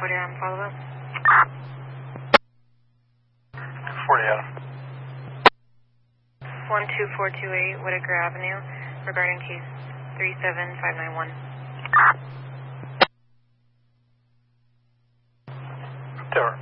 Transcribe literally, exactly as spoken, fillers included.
forty Adam, follow up. two forty Adam. one two four two eight Whitaker Avenue, regarding case three seven five nine one. Tower.